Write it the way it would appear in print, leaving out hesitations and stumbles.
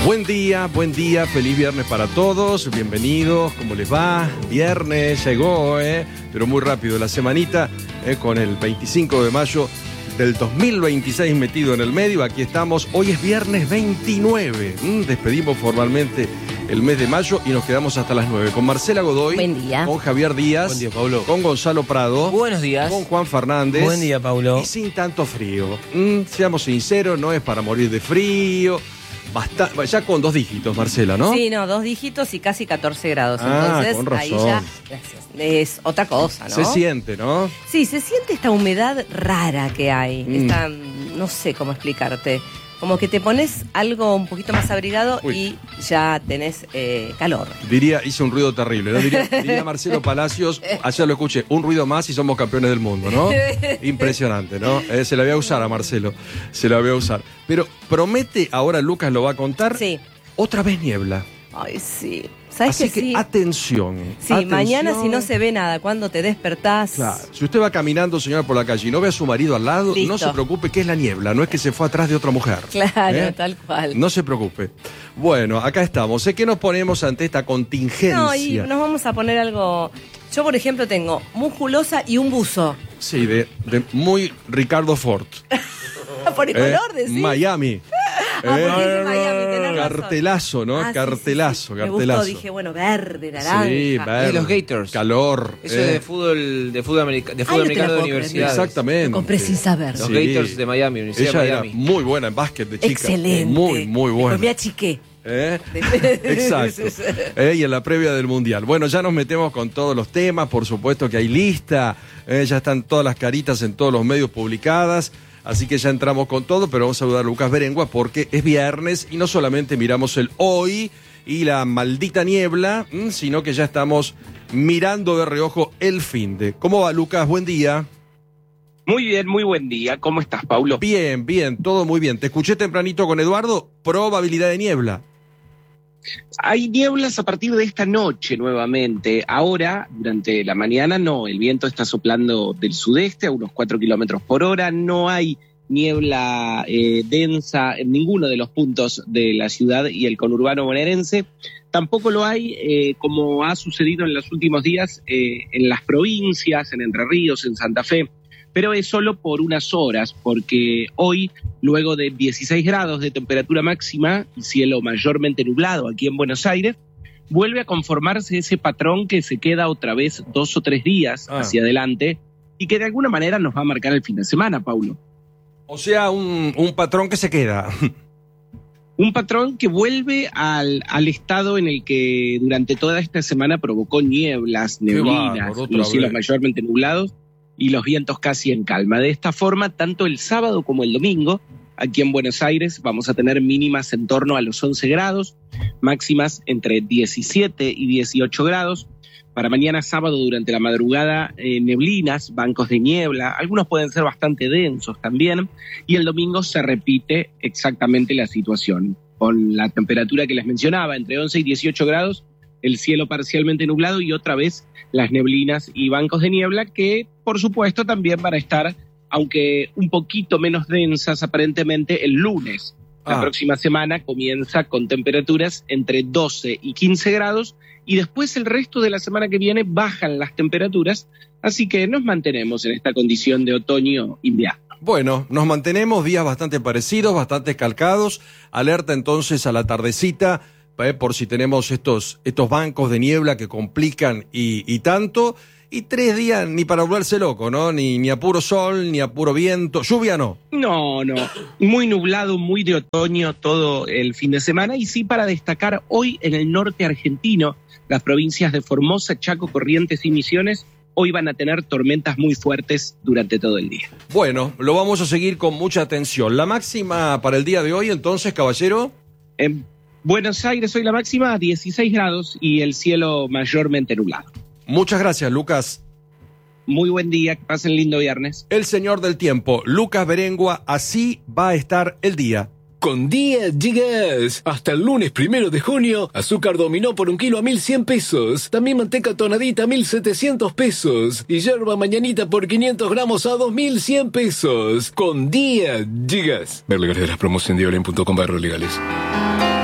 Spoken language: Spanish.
Buen día, feliz viernes para todos, bienvenidos, ¿cómo les va? Viernes llegó, pero muy rápido la semanita, con el 25 de mayo del 2026 metido en el medio, aquí estamos, hoy es viernes 29, despedimos formalmente el mes de mayo y nos quedamos hasta las 9 con Marcela Godoy, buen día. Con Javier Díaz, buen día, Paulo. Con Gonzalo Prado, buenos días, con Juan Fernández, buen día, Paulo, y sin tanto frío, seamos sinceros, no es para morir de frío. Ya con 2 dígitos, Marcela, ¿no? Sí, no, 2 dígitos y casi 14 grados. Ah, entonces, con razón. ahí ya, gracias, es otra cosa, ¿no? Se siente, ¿no? Sí, se siente esta humedad rara que hay. Esta, no sé cómo explicarte. Como que te pones algo un poquito más abrigado y ya tenés calor. Hice un ruido terrible, ¿no? Diría Marcelo Palacios, ayer lo escuché, un ruido más y somos campeones del mundo, ¿no? Impresionante, ¿no? Se la voy a usar a Marcelo, se la voy a usar. Pero promete, ahora Lucas lo va a contar, sí. Otra vez niebla. Ay, sí. ¿Sabes Así que sí? Atención. Sí, atención. Mañana si no se ve nada, cuando te despertás. Claro. Si usted va caminando, señora, por la calle y no ve a su marido al lado, listo. No se preocupe que es la niebla, no es que se fue atrás de otra mujer. Claro, tal cual. No se preocupe. Bueno, acá estamos. Sé que nos ponemos ante esta contingencia. No, y nos vamos a poner algo. Yo, por ejemplo, tengo musculosa y un buzo. Sí, de muy Ricardo Ford. Por el color, decís. Miami. Miami, cartelazo, ¿no? Cartelazo. Me gustó, dije, bueno, verde, naranja. Sí, verde. Y los Gators. Calor. Eso es de fútbol americano de universidad. Exactamente. Lo compré sin saber. Los Gators de Miami, Universidad Ella de Miami. Era muy buena en básquet de chica. Excelente. Muy buena. Me achiqué. Exacto. Y en la previa del Mundial. Bueno, ya nos metemos con todos los temas, por supuesto que hay lista, ya están todas las caritas en todos los medios publicadas, así que ya entramos con todo, pero vamos a saludar a Lucas Berengua porque es viernes y no solamente miramos el hoy y la maldita niebla, sino que ya estamos mirando de reojo el finde. ¿Cómo va, Lucas? Buen día. Muy bien, muy buen día. ¿Cómo estás, Paulo? Bien, todo muy bien. Te escuché tempranito con Eduardo, probabilidad de niebla. Hay nieblas a partir de esta noche nuevamente. Ahora, durante la mañana, no. El viento está soplando del sudeste a unos 4 kilómetros por hora. No hay niebla densa en ninguno de los puntos de la ciudad y el conurbano bonaerense. Tampoco lo hay, como ha sucedido en los últimos días, en las provincias, en Entre Ríos, en Santa Fe. Pero es solo por unas horas, porque hoy, luego de 16 grados de temperatura máxima y cielo mayormente nublado aquí en Buenos Aires, vuelve a conformarse ese patrón que se queda otra vez 2 o 3 días hacia adelante y que de alguna manera nos va a marcar el fin de semana, Paulo. O sea, un patrón que se queda. Un patrón que vuelve al estado en el que durante toda esta semana provocó nieblas, neblinas, los cielos mayormente nublados y los vientos casi en calma. De esta forma, tanto el sábado como el domingo, aquí en Buenos Aires, vamos a tener mínimas en torno a los 11 grados, máximas entre 17 y 18 grados. Para mañana sábado, durante la madrugada, neblinas, bancos de niebla, algunos pueden ser bastante densos también, y el domingo se repite exactamente la situación, con la temperatura que les mencionaba, entre 11 y 18 grados, el cielo parcialmente nublado y otra vez las neblinas y bancos de niebla que, por supuesto, también van a estar, aunque un poquito menos densas aparentemente, el lunes. La próxima semana comienza con temperaturas entre 12 y 15 grados y después el resto de la semana que viene bajan las temperaturas, así que nos mantenemos en esta condición de otoño-invierno. Bueno, nos mantenemos días bastante parecidos, bastante calcados, alerta entonces a la tardecita, por si tenemos estos bancos de niebla que complican y tanto, y 3 días ni para volverse loco, ¿no? Ni a puro sol, ni a puro viento, lluvia no. No, muy nublado, muy de otoño todo el fin de semana, y sí para destacar hoy en el norte argentino, las provincias de Formosa, Chaco, Corrientes y Misiones, hoy van a tener tormentas muy fuertes durante todo el día. Bueno, lo vamos a seguir con mucha atención. La máxima para el día de hoy, entonces, caballero. Buenos Aires hoy la máxima 16 grados y el cielo mayormente nublado. Muchas gracias, Lucas. Muy buen día, que pasen lindo viernes. El señor del tiempo, Lucas Berengua, así va a estar el día. Con Día Gigas. Hasta el lunes 1 de junio, azúcar dominó por 1 kilo a 1.100 pesos. También manteca tonadita a 1.700 pesos. Y yerba mañanita por 500 gramos a 2.100 pesos. Con Día Gigas. Ver legales de las promos en diablem.com/legales.